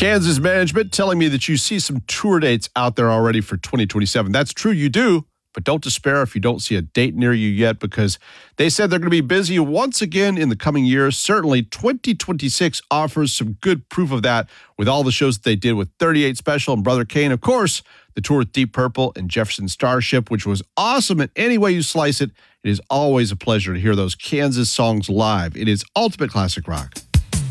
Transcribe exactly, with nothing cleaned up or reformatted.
Kansas management telling me that you see some tour dates out there already for twenty twenty-seven. That's true, you do, but don't despair if you don't see a date near you yet, because they said they're going to be busy once again in the coming years. Certainly, twenty twenty-six offers some good proof of that with all the shows that they did with thirty-eight Special and Brother Kane. Of course, the tour with Deep Purple and Jefferson Starship, which was awesome in any way you slice it. It is always a pleasure to hear those Kansas songs live. It is ultimate classic rock.